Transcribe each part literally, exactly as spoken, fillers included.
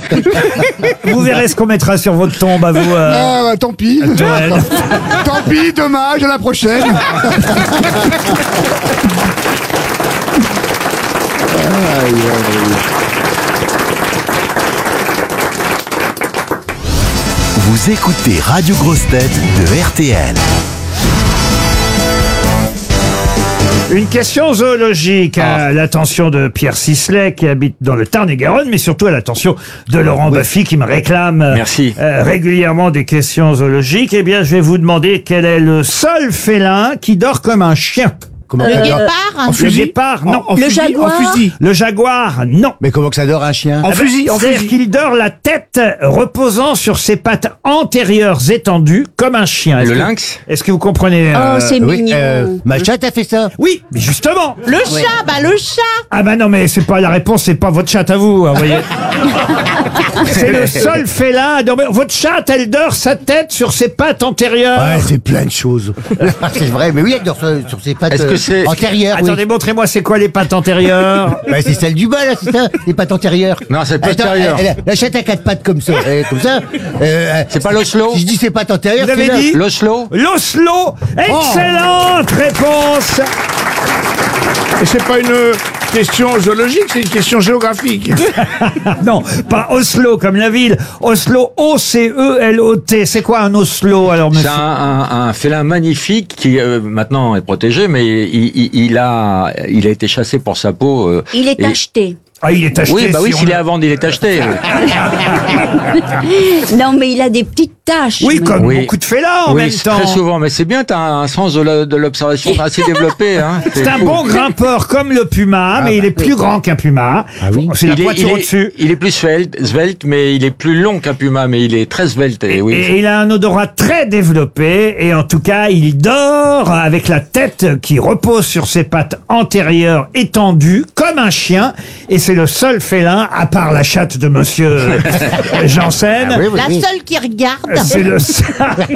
Vous verrez ce qu'on mettra sur votre tombe à vous. Euh... Ah, bah, tant pis. Joël. Tant pis, dommage, à la prochaine. Aïe, aïe, aïe. Vous écoutez Radio Grosse Tête de R T L. Une question zoologique à l'attention de Pierre Sisley qui habite dans le Tarn-et-Garonne, mais surtout à l'attention de Laurent oui. Baffy qui me réclame Merci. Euh, régulièrement des questions zoologiques. Eh bien, je vais vous demander quel est le seul félin qui dort comme un chien. Comment Le ça dort guépard. En Le fusil guépard, non. En, en Le fusil, jaguar En fusil. Le jaguar, non. Mais comment que ça dort un chien En Ah ben, fusil, en c'est-à-dire fusil. qu'il dort la tête reposant sur ses pattes antérieures étendues comme un chien. Est-ce Le que- lynx. Est-ce que vous comprenez Oh, euh, c'est Oui, mignon. euh, ma chatte a fait ça. Oui, mais justement. Le chat, bah le chat. Ah bah non, mais c'est pas la réponse, c'est pas votre chatte à vous, hein, vous voyez. C'est le seul félin à dormir. Votre chatte, elle dort sa tête sur ses pattes antérieures. Ouais, c'est plein de choses. C'est vrai, mais oui, elle dort sur, sur ses pattes Est-ce que c'est- euh, antérieures. oui. Attendez, montrez-moi c'est quoi les pattes antérieures. Bah, c'est celle du bas, là, c'est ça, les pattes antérieures. Non, c'est Attends, postérieur. elle- elle- La chatte a quatre pattes comme ça. euh, comme ça. Euh, C'est pas l'Oslo Si je dis ses pattes antérieures, Vous avez c'est là. dit L'Oslo. L'Oslo. Excellente réponse. Et c'est pas une question zoologique, c'est une question géographique. Non, pas Oslo comme la ville. Oslo, O C E L O T. C'est quoi un Oslo alors, C'est monsieur? un, un, un félin magnifique qui euh, maintenant est protégé, mais il, il, il a il a été chassé pour sa peau. euh, Il est et- acheté. Ah, il est acheté. Oui, bah oui, si s'il on est a- à vendre, il est acheté. Non, mais il a des petites taches. Oui, mais- comme Oui. beaucoup de félins en oui, même c'est temps. très souvent. Mais c'est bien, t'as un sens de la- de l'observation assez développé. Hein. C'est un fou. bon grimpeur comme le puma, mais il est plus grand qu'un puma. C'est la Il est, poiture il, au-dessus. est, il est plus svelte, svelte, mais il est plus long qu'un puma, mais il est très svelte. Et, oui. Et il a un odorat très développé, et en tout cas, il dort avec la tête qui repose sur ses pattes antérieures étendues, comme un chien, et c'est le seul félin, à part la chatte de monsieur Janssen. Ah oui, oui, La oui. seule qui regarde. C'est le seul.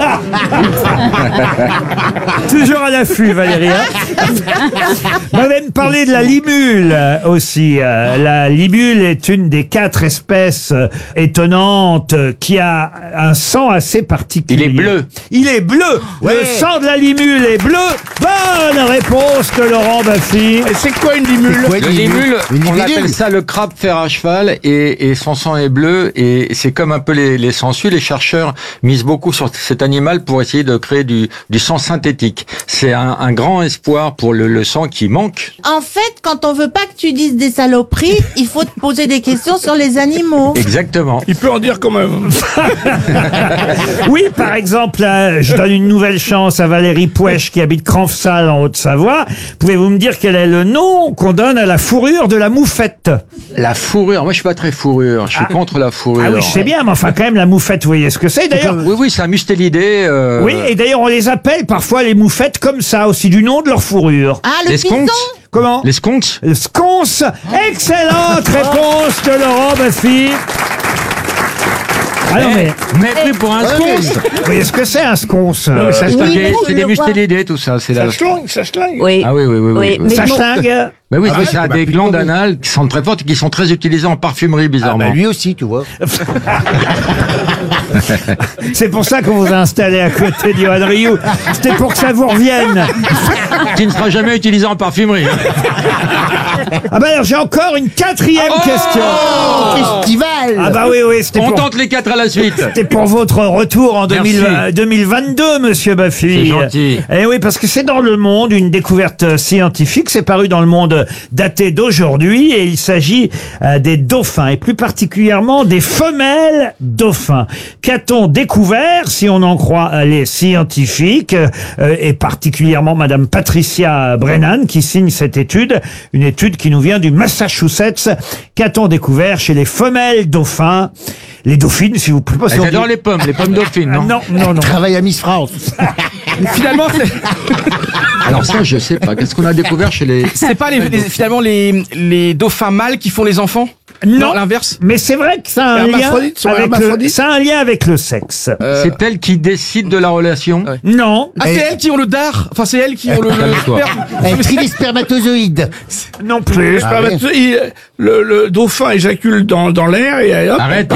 Toujours à l'affût, Valérie. hein. On va même parler de la libule euh, aussi. Euh, La libule est une des quatre espèces euh, étonnantes euh, qui a un sang assez particulier. Il est bleu. Il est bleu. Ouais. Le sang de la libule est bleu. Bonne réponse de Laurent Baffy. Et c'est quoi une limule? Ouais, Le une limule, une on libellule. appelle ça le crabe fer à cheval, et, et son sang est bleu, et c'est comme un peu les, les sangsues. Les chercheurs misent beaucoup sur cet animal pour essayer de créer du, du sang synthétique. C'est un, un grand espoir pour le, le sang qui manque. En fait, quand on veut pas que tu dises des saloperies, il faut te poser des questions sur les animaux. Exactement. Il peut en dire quand même. Oui, par exemple, là, je donne une nouvelle chance à Valérie Pouèche qui habite Cranfsal en Haute-Savoie. Pouvez-vous me dire quel est le nom qu'on donne à la fourrure de la moufette? La fourrure, moi je suis pas très fourrure, je suis contre la fourrure. Ah oui, je sais bien, mais enfin quand même la moufette, vous voyez ce que c'est d'ailleurs. Oui, oui, c'est un mustélidé. Euh, Oui, et d'ailleurs on les appelle parfois les moufettes comme ça, aussi du nom de leur fourrure. Ah, le les bison. sconces. Comment? Les sconces. Le sconce. Excellente réponse de Laurent Baffy. Ah non, mais Mais pris pour un sconce. vous voyez ce que c'est un sconce? euh, Ça, c'est Oui, des- mais c'est je des le vois. mustélidés, tout ça. C'est la... Ça schlingue, ça schlingue. Oui. Ah oui, oui, oui. oui, Oui, oui. mais Ça bon. schlingue. Mais oui, Ah c'est ouais, ça, bah, des plus glandes commun. anales qui sont très fortes et qui sont très utilisées en parfumerie, Ah, bizarrement. bah, lui aussi, tu vois. C'est pour ça qu'on vous a installé à côté d'Yoann Rioux. C'était pour que ça vous revienne. Qui ne sera jamais utilisé en parfumerie. Ah bah alors j'ai encore une quatrième question. Festival. Ah bah oui, oui, c'était On pour... tente les quatre à la suite. C'était pour votre retour en deux mille, Merci. deux mille vingt-deux, monsieur Baffy. C'est gentil. Eh oui, parce que c'est dans Le Monde, une découverte scientifique. C'est paru dans Le Monde daté d'aujourd'hui et il s'agit euh, des dauphins et plus particulièrement des femelles dauphins. Qu'a-t-on découvert, si on en croit euh, les scientifiques, euh, et particulièrement madame Patricia Brennan qui signe cette étude, une étude qui nous vient du Massachusetts. Qu'a-t-on découvert chez les femelles dauphins? Les dauphines, si vous plaît. Pas si Elle on adore dit- les pommes, les pommes dauphines, non, non, non, non. Travaille à Miss France. Finalement, c'est- Alors ça, je sais pas. Qu'est-ce qu'on a découvert chez les... c'est pas les, les- finalement les, les dauphins mâles qui font les enfants? Non, l'inverse. mais c'est vrai que ça a un lien Hermaphrodites, sont avec le, hermaphrodites ça a un lien avec le sexe. Euh, C'est elle qui décide de la relation. Ouais. Non, Ah, c'est elles qui ont le dard. Enfin, c'est elles qui ont le, le Calme-toi. sperme. Elle trie les spermatozoïdes. non plus. Ah, Spermato- il- le, le dauphin éjacule dans, dans l'air et hop, Arrête.